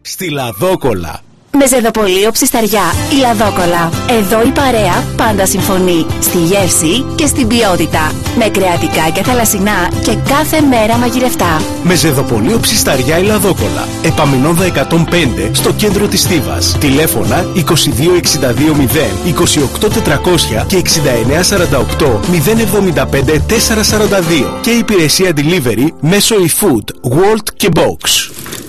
στη Λαδόκολα. Με Ζεδοπολείο Ψισταριά, η Λαδόκολα. Εδώ η παρέα πάντα συμφωνεί. Στη γεύση και στην ποιότητα. Με κρεατικά και θαλασσινά και κάθε μέρα μαγειρευτά. Με Ζεδοπολείο Ψισταριά, η Λαδόκολα. Επαμεινώνδα 105 στο κέντρο της Θήβας. Τηλέφωνα 2262 0, 28400 και 6948 075 442. Και υπηρεσία delivery μέσω eFood, World και Box.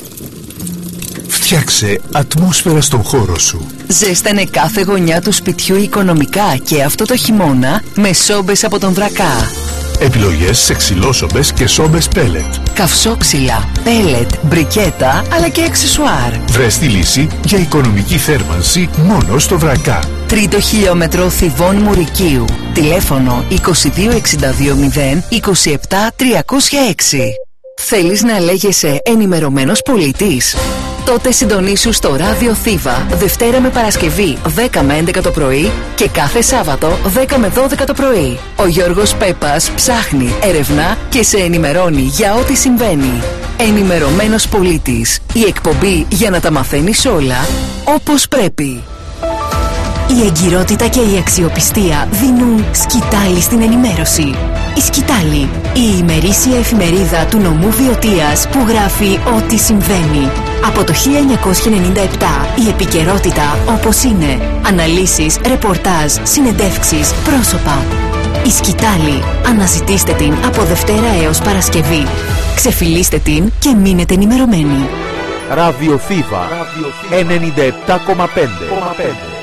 Φτιάξε ατμόσφαιρα στον χώρο σου. Ζέστανε κάθε γωνιά του σπιτιού οικονομικά και αυτό το χειμώνα με σόμπες από τον Βρακά. Επιλογές σε ξυλόσομπες και σόμπες πέλετ. Καυσόξυλα, πέλετ, μπρικέτα αλλά και αξεσουάρ. Βρες τη λύση για οικονομική θέρμανση μόνο στο Βρακά. 3ο χιλιόμετρο Θηβών Μουρικίου. Τηλέφωνο 2262 0 27 306. Θέλεις να λέγεσαι ενημερωμένος πολίτης? Τότε συντονίσου στο Ράδιο Θήβα Δευτέρα με Παρασκευή 10 με 11 το πρωί και κάθε Σάββατο 10 με 12 το πρωί. Ο Γιώργος Πέπας ψάχνει, ερευνά και σε ενημερώνει για ό,τι συμβαίνει. Ενημερωμένος πολίτης. Η εκπομπή για να τα μαθαίνεις όλα όπως πρέπει. Η εγκυρότητα και η αξιοπιστία δίνουν σκητάλη στην ενημέρωση. Η Σκητάλη, η ημερήσια εφημερίδα του νομού Βιωτίας που γράφει ό,τι συμβαίνει. Από το 1997 η επικαιρότητα όπως είναι. Αναλύσεις, ρεπορτάζ, συνεντεύξεις, πρόσωπα. Η Σκητάλη. Αναζητήστε την από Δευτέρα έως Παρασκευή. Ξεφυλίστε την και μείνετε ενημερωμένοι. Ράδιο Θήβα 97,5.